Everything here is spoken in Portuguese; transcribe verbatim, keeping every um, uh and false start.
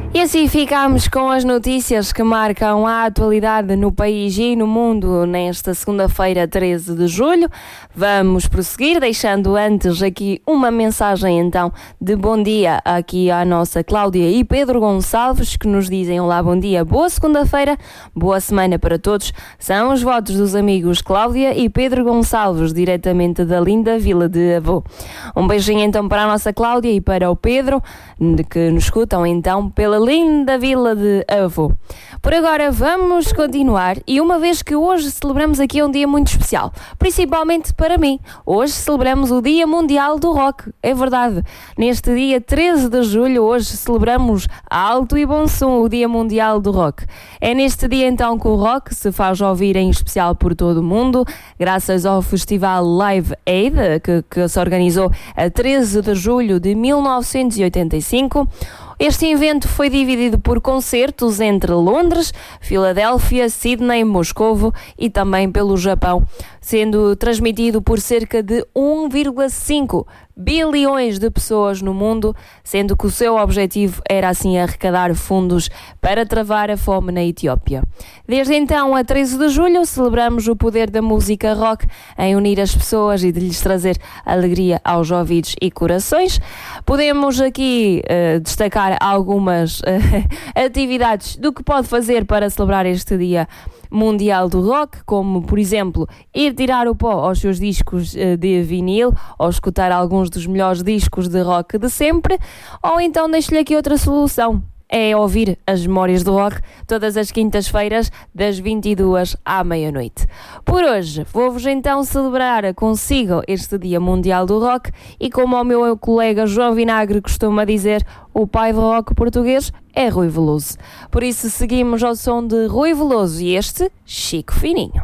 E assim ficamos com as notícias que marcam a atualidade no país e no mundo nesta segunda-feira, treze de julho. Vamos prosseguir, deixando antes aqui uma mensagem então de bom dia aqui à nossa Cláudia e Pedro Gonçalves, que nos dizem: olá, bom dia, boa segunda-feira, boa semana para todos. São os votos dos amigos Cláudia e Pedro Gonçalves, diretamente da linda Vila de Avô. Um beijinho então para a nossa Cláudia e para o Pedro, que nos escutam então pela linda Vila de Avô. Por agora vamos continuar, e uma vez que hoje celebramos aqui um dia muito especial, principalmente para mim, hoje celebramos o Dia Mundial do Rock, é verdade. Neste dia treze de julho, hoje celebramos alto e bom som, o Dia Mundial do Rock. É neste dia então que o rock se faz ouvir em especial por todo o mundo, graças ao festival Live Aid, que, que se organizou a treze de julho de mil novecentos e oitenta e cinco. Este evento foi dividido por concertos entre Londres, Filadélfia, Sydney, Moscovo e também pelo Japão, sendo transmitido por cerca de um vírgula cinco bilhões de pessoas no mundo, sendo que o seu objetivo era assim arrecadar fundos para travar a fome na Etiópia. Desde então, a treze de julho, celebramos o poder da música rock em unir as pessoas e de lhes trazer alegria aos ouvidos e corações. Podemos aqui uh, destacar algumas uh, atividades do que pode fazer para celebrar este dia Mundial do Rock, como, por exemplo, ir tirar o pó aos seus discos de vinil ou escutar alguns dos melhores discos de rock de sempre, ou então deixo-lhe aqui outra solução. É ouvir as Memórias do Rock todas as quintas-feiras, das vinte e duas à meia-noite. Por hoje, vou-vos então celebrar consigo este Dia Mundial do Rock e, como o meu colega João Vinagre costuma dizer, o pai do rock português é Rui Veloso. Por isso, seguimos ao som de Rui Veloso e este, Chico Fininho.